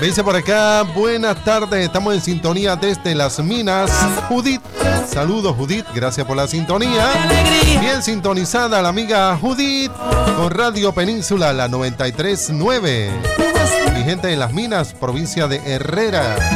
Me dice por acá, buenas tardes, estamos en sintonía desde Las Minas. Judith, saludos Judith, gracias por la sintonía. Bien sintonizada la amiga Judith con Radio Península, la 93.9. Mi gente de Las Minas, provincia de Herrera.